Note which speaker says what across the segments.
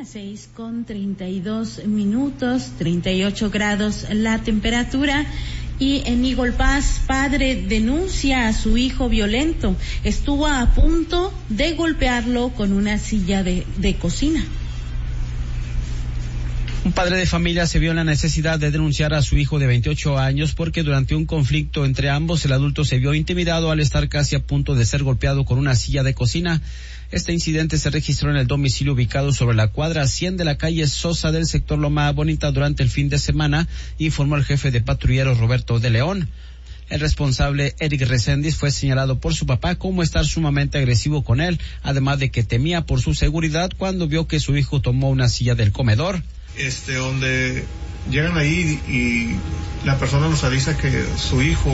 Speaker 1: 6:32, 38 grados la temperatura. Y en Eagle Pass, padre denuncia a su hijo violento. Estuvo a punto de golpearlo con una silla de cocina.
Speaker 2: Un padre de familia se vio en la necesidad de denunciar a su hijo de 28 años porque durante un conflicto entre ambos el adulto se vio intimidado al estar casi a punto de ser golpeado con una silla de cocina. Este incidente se registró en el domicilio ubicado sobre la cuadra 100 de la calle Sosa del sector Loma Bonita durante el fin de semana, informó el jefe de patrulleros Roberto de León. El responsable, Eric Reséndiz, fue señalado por su papá como estar sumamente agresivo con él, además de que temía por su seguridad cuando vio que su hijo tomó una silla del comedor.
Speaker 3: Donde llegan ahí y la persona nos avisa que su hijo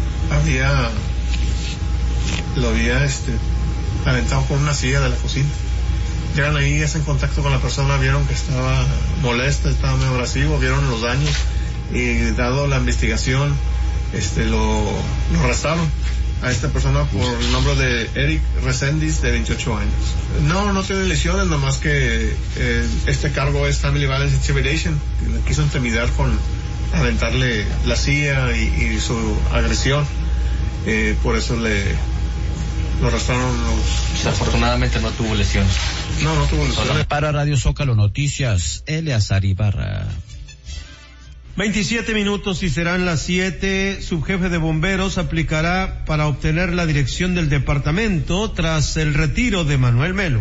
Speaker 3: lo había aventado con una silla de la cocina. Llegan ahí, hacen contacto con la persona, vieron que estaba molesta, estaba medio agresivo, vieron los daños y dado la investigación, lo arrestaron a esta persona por el nombre de Eric Reséndiz, de 28 años. No tiene lesiones, nada más que este cargo es Family Violence Intimidation. Le quiso intimidar con aventarle la silla y su agresión. Por eso lo arrestaron.
Speaker 4: Desafortunadamente no tuvo lesiones.
Speaker 3: No tuvo lesiones.
Speaker 2: Para Radio Zócalo Noticias, Eleazar Ibarra.
Speaker 5: 27 minutos y serán las 7. Subjefe de bomberos aplicará para obtener la dirección del departamento tras el retiro de Manuel Melo.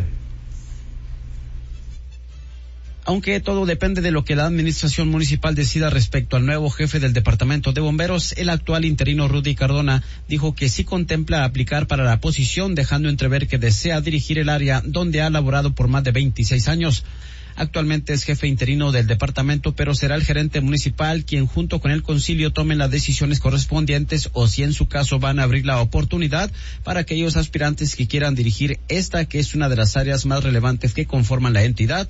Speaker 2: Aunque todo depende de lo que la administración municipal decida respecto al nuevo jefe del departamento de bomberos, el actual interino Rudy Cardona dijo que sí contempla aplicar para la posición, dejando entrever que desea dirigir el área donde ha laborado por más de 26 años. Actualmente es jefe interino del departamento, pero será el gerente municipal quien junto con el concilio tomen las decisiones correspondientes o si en su caso van a abrir la oportunidad para aquellos aspirantes que quieran dirigir esta, que es una de las áreas más relevantes que conforman la entidad.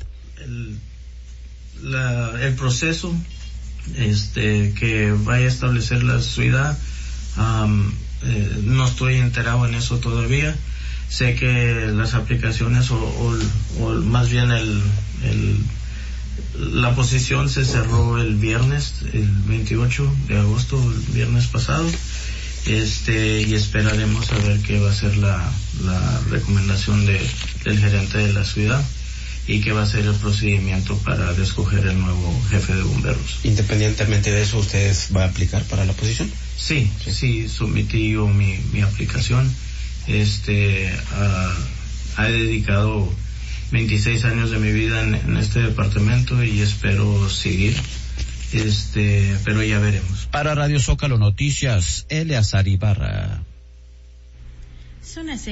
Speaker 6: El proceso que vaya a establecer la ciudad, no estoy enterado en eso todavía. Sé que las aplicaciones o más bien la posición se cerró el viernes, el 28 de agosto, el viernes pasado, y esperaremos a ver qué va a ser la recomendación del gerente de la ciudad y qué va a ser el procedimiento para escoger el nuevo jefe de bomberos.
Speaker 4: Independientemente de eso, ¿ustedes van a aplicar para la posición?
Speaker 6: Sí, sometí yo mi aplicación. He dedicado 26 años de mi vida en este departamento y espero seguir, pero ya veremos.
Speaker 2: Para Radio Zócalo Noticias, Eleazar Ibarra.
Speaker 1: Son las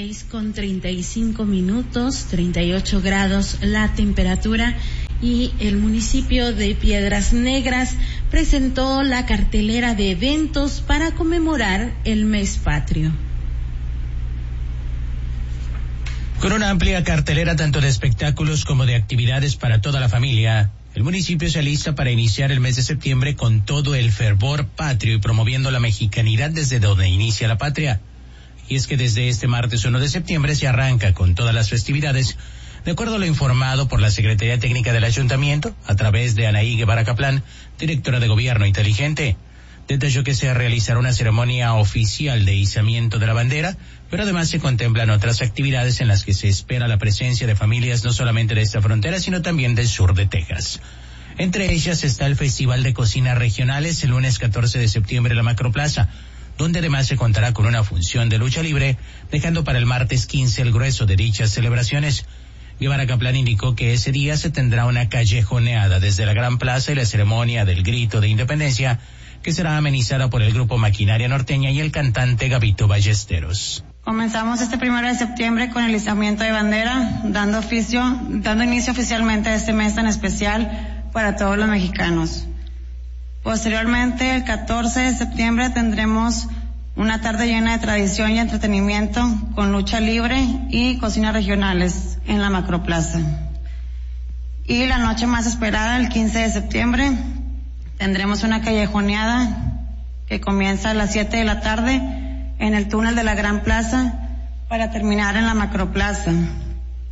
Speaker 1: 6:35, 38 grados la temperatura, y el municipio de Piedras Negras presentó la cartelera de eventos para conmemorar el mes patrio.
Speaker 7: Con una amplia cartelera tanto de espectáculos como de actividades para toda la familia, el municipio se alista para iniciar el mes de septiembre con todo el fervor patrio y promoviendo la mexicanidad desde donde inicia la patria. Y es que desde este martes 1 de septiembre se arranca con todas las festividades, de acuerdo a lo informado por la Secretaría Técnica del Ayuntamiento, a través de Anaí Guevara Caplán, directora de Gobierno Inteligente. Detalló que se realizará una ceremonia oficial de izamiento de la bandera, pero además se contemplan otras actividades en las que se espera la presencia de familias no solamente de esta frontera, sino también del sur de Texas. Entre ellas está el Festival de Cocinas Regionales el lunes 14 de septiembre en la Macroplaza, donde además se contará con una función de lucha libre, dejando para el martes 15 el grueso de dichas celebraciones. Guevara Caplán indicó que ese día se tendrá una callejoneada desde la Gran Plaza y la ceremonia del Grito de Independencia, que será amenizada por el grupo Maquinaria Norteña y el cantante Gabito Ballesteros.
Speaker 8: Comenzamos este 1 de septiembre con el izamiento de bandera, dando inicio oficialmente a este mes tan especial para todos los mexicanos. Posteriormente, el 14 de septiembre tendremos una tarde llena de tradición y entretenimiento con lucha libre y cocinas regionales en la Macroplaza. Y la noche más esperada, el 15 de septiembre, tendremos una callejoneada que comienza a las 7 de la tarde en el túnel de la Gran Plaza para terminar en la Macroplaza.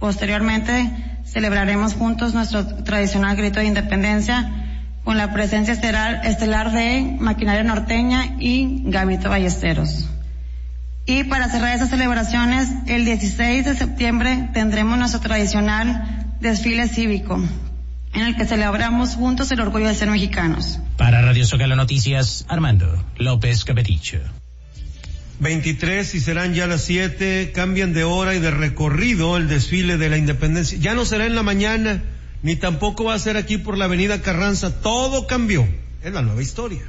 Speaker 8: Posteriormente, celebraremos juntos nuestro tradicional grito de independencia con la presencia estelar de Maquinaria Norteña y Gavito Ballesteros. Y para cerrar esas celebraciones, el 16 de septiembre tendremos nuestro tradicional desfile cívico, en el que celebramos juntos el orgullo de ser mexicanos.
Speaker 7: Para Radio Zócalo Noticias, Armando López Capeticho.
Speaker 5: 23 y serán ya las 7, cambian de hora y de recorrido el desfile de la independencia. Ya no será en la mañana, ni tampoco va a ser aquí por la avenida Carranza, todo cambió, es la nueva historia.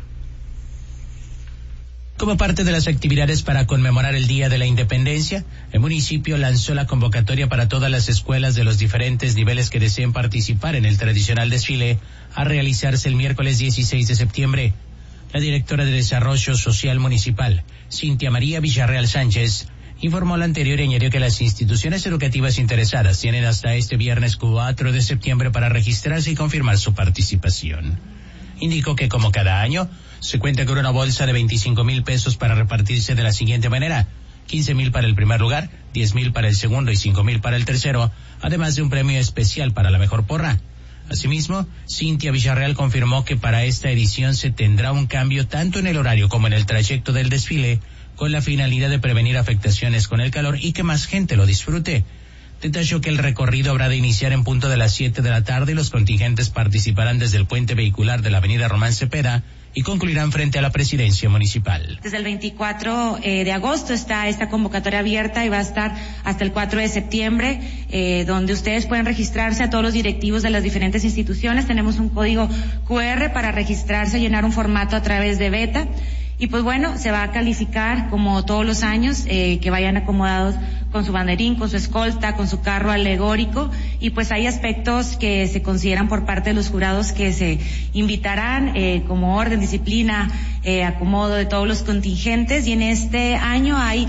Speaker 7: Como parte de las actividades para conmemorar el Día de la Independencia, el municipio lanzó la convocatoria para todas las escuelas de los diferentes niveles que deseen participar en el tradicional desfile a realizarse el miércoles 16 de septiembre. La directora de Desarrollo Social Municipal, Cintia María Villarreal Sánchez, informó lo anterior y añadió que las instituciones educativas interesadas tienen hasta este viernes 4 de septiembre para registrarse y confirmar su participación. Indicó que como cada año, se cuenta con una bolsa de 25,000 pesos para repartirse de la siguiente manera: 15,000 para el primer lugar, 10,000 para el segundo y 5,000 para el tercero, además de un premio especial para la mejor porra. Asimismo, Cintia Villarreal confirmó que para esta edición se tendrá un cambio tanto en el horario como en el trayecto del desfile, con la finalidad de prevenir afectaciones con el calor y que más gente lo disfrute. Detalló que el recorrido habrá de iniciar en punto de las 7 de la tarde y los contingentes participarán desde el puente vehicular de la avenida Román Cepeda y concluirán frente a la presidencia municipal.
Speaker 9: Desde el 24 de agosto está esta convocatoria abierta y va a estar hasta el 4 de septiembre, donde ustedes pueden registrarse a todos los directivos de las diferentes instituciones. Tenemos un código QR para registrarse, llenar un formato a través de Beta. Y pues bueno, se va a calificar como todos los años, que vayan acomodados con su banderín, con su escolta, con su carro alegórico, y pues hay aspectos que se consideran por parte de los jurados que se invitarán, como orden, disciplina, acomodo de todos los contingentes, y en este año hay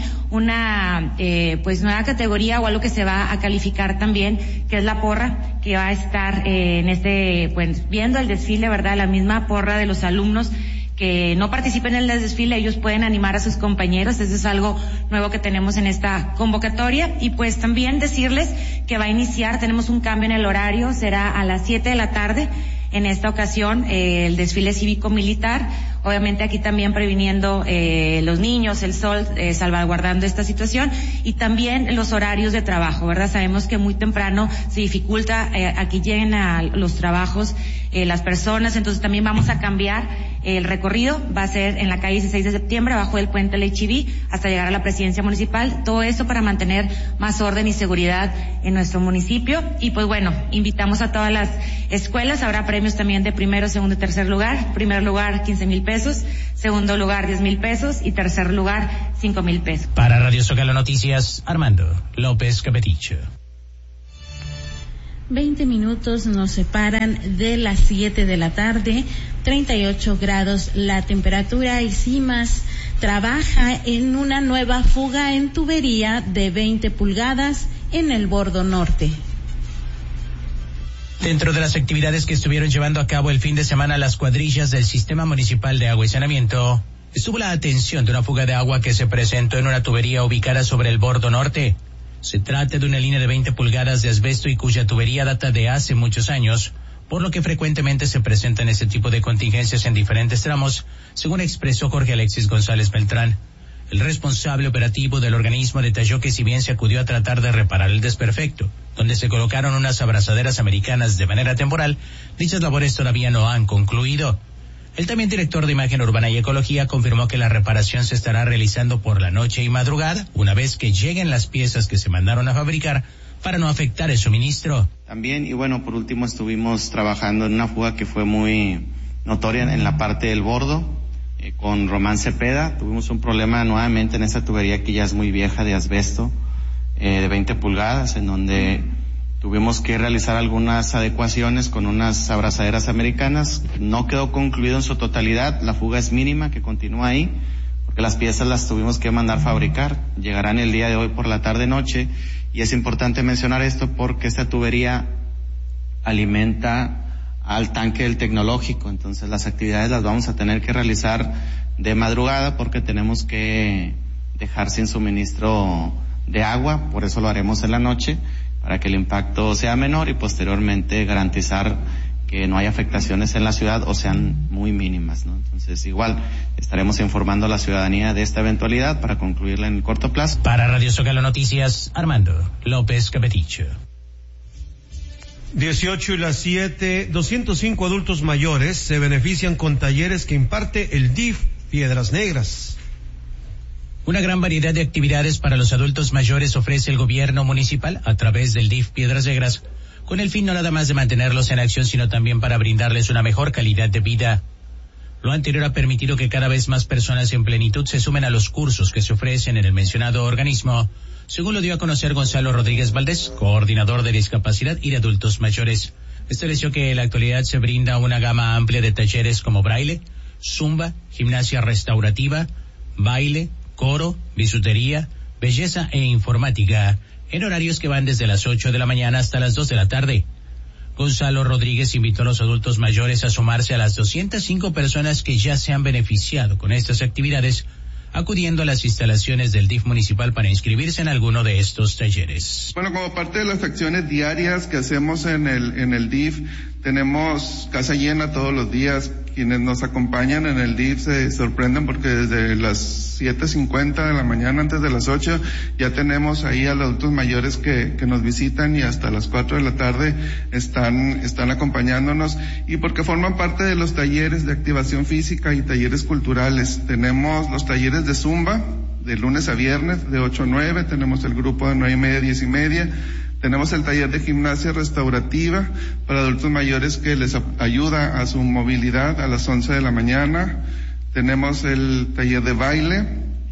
Speaker 9: una pues nueva categoría o algo que se va a calificar también, que es la porra, que va a estar en pues viendo el desfile, ¿verdad? La misma porra de los alumnos que no participen en el desfile, ellos pueden animar a sus compañeros. Eso es algo nuevo que tenemos en esta convocatoria. Y pues también decirles que va a iniciar, tenemos un cambio en el horario, será a las 7 de la tarde. En esta ocasión, el desfile cívico-militar, obviamente aquí también previniendo los niños, el sol, salvaguardando esta situación, y también los horarios de trabajo, ¿verdad? Sabemos que muy temprano se dificulta, aquí lleguen a los trabajos las personas, entonces también vamos a cambiar el recorrido, va a ser en la calle 16 de septiembre, abajo del puente Leichiví, hasta llegar a la presidencia municipal, todo esto para mantener más orden y seguridad en nuestro municipio. Y pues bueno, invitamos a todas las escuelas, habrá premios también de primero, segundo y tercer lugar. Primer lugar 15,000 pesos, segundo lugar 10,000 pesos y tercer lugar 5,000 pesos.
Speaker 7: Para Radio Zócalo Noticias, Armando López Capeticho.
Speaker 1: 20 minutos nos separan de las 7 de la tarde, 38 grados la temperatura, y CIMAS trabaja en una nueva fuga en tubería de 20 pulgadas en el bordo norte.
Speaker 7: Dentro de las actividades que estuvieron llevando a cabo el fin de semana las cuadrillas del Sistema Municipal de Agua y Saneamiento, estuvo la atención de una fuga de agua que se presentó en una tubería ubicada sobre el bordo norte. Se trata de una línea de 20 pulgadas de asbesto y cuya tubería data de hace muchos años, por lo que frecuentemente se presentan este tipo de contingencias en diferentes tramos, según expresó Jorge Alexis González Beltrán. El responsable operativo del organismo detalló que si bien se acudió a tratar de reparar el desperfecto, donde se colocaron unas abrazaderas americanas de manera temporal, dichas labores todavía no han concluido. El también director de Imagen Urbana y Ecología confirmó que la reparación se estará realizando por la noche y madrugada, una vez que lleguen las piezas que se mandaron a fabricar, para no afectar el suministro.
Speaker 10: También, y bueno, por último estuvimos trabajando en una fuga que fue muy notoria en la parte del bordo, con Román Cepeda. Tuvimos un problema nuevamente en esa tubería que ya es muy vieja de asbesto, de 20 pulgadas, en donde tuvimos que realizar algunas adecuaciones con unas abrazaderas americanas. No quedó concluido en su totalidad, la fuga es mínima, que continúa ahí, porque las piezas las tuvimos que mandar fabricar. Llegarán el día de hoy por la tarde-noche, y es importante mencionar esto porque esta tubería alimenta al tanque del tecnológico, entonces las actividades las vamos a tener que realizar de madrugada porque tenemos que dejar sin suministro de agua, por eso lo haremos en la noche. para que el impacto sea menor y posteriormente garantizar que no haya afectaciones en la ciudad o sean muy mínimas, ¿no? Entonces, igual estaremos informando a la ciudadanía de esta eventualidad para concluirla en el corto plazo.
Speaker 7: Para Radio Zócalo Noticias, Armando López Capeticho.
Speaker 5: 18:07, 205 adultos mayores se benefician con talleres que imparte el DIF Piedras Negras.
Speaker 7: Una gran variedad de actividades para los adultos mayores ofrece el gobierno municipal a través del DIF Piedras Negras, con el fin no nada más de mantenerlos en acción, sino también para brindarles una mejor calidad de vida. Lo anterior ha permitido que cada vez más personas en plenitud se sumen a los cursos que se ofrecen en el mencionado organismo, según lo dio a conocer Gonzalo Rodríguez Valdés, coordinador de discapacidad y de adultos mayores. Estableció que en la actualidad se brinda una gama amplia de talleres como braille, zumba, gimnasia restaurativa, baile, coro, bisutería, belleza e informática, en horarios que van desde las 8 de la mañana hasta las 2 de la tarde. Gonzalo Rodríguez invitó a los adultos mayores a sumarse a las 205 personas que ya se han beneficiado con estas actividades, acudiendo a las instalaciones del DIF municipal para inscribirse en alguno de estos talleres.
Speaker 11: Bueno, como parte de las acciones diarias que hacemos en el DIF, tenemos casa llena todos los días. Quienes nos acompañan en el DIF se sorprenden porque desde las 7:50 de la mañana, antes de las 8, ya tenemos ahí a los adultos mayores que nos visitan y hasta las 4 de la tarde están acompañándonos, y porque forman parte de los talleres de activación física y talleres culturales. Tenemos los talleres de zumba de lunes a viernes de 8 a 9, tenemos el grupo de 9:30 a 10:30. Tenemos el taller de gimnasia restaurativa para adultos mayores que les ayuda a su movilidad a las 11 de la mañana. Tenemos el taller de baile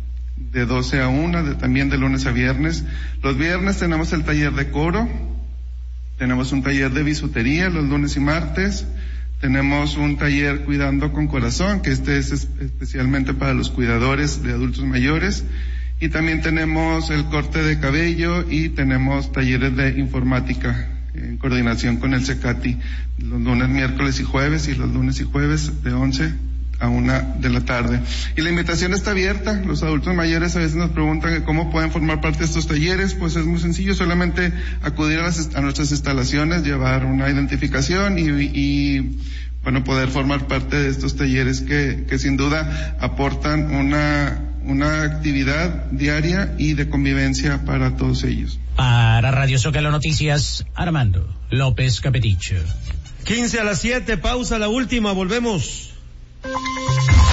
Speaker 11: de 12 a 1, también de lunes a viernes. Los viernes tenemos el taller de coro. Tenemos un taller de bisutería los lunes y martes. Tenemos un taller Cuidando con Corazón, que este es especialmente para los cuidadores de adultos mayores. Y también tenemos el corte de cabello y tenemos talleres de informática en coordinación con el CECATI los lunes, miércoles y jueves, y los lunes y jueves de 11 a 1 de la tarde. Y la invitación está abierta. Los adultos mayores a veces nos preguntan cómo pueden formar parte de estos talleres. Pues es muy sencillo, solamente acudir a nuestras instalaciones, llevar una identificación y bueno, poder formar parte de estos talleres que sin duda aportan una actividad diaria y de convivencia para todos ellos.
Speaker 7: Para Radio Zócalo Noticias, Armando López Capeticho.
Speaker 5: 15:07, pausa, la última, volvemos.